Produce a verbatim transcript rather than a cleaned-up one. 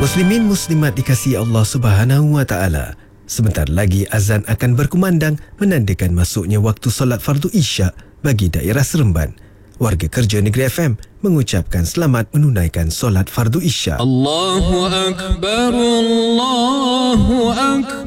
Muslimin muslimat dikasihi Allah Subhanahu wa taala. Sebentar lagi azan akan berkumandang menandakan masuknya waktu solat fardu Isyak bagi daerah Seremban. Warga kerja Negeri F M mengucapkan selamat menunaikan solat fardu Isyak. Allahu akbar, Allahu akbar.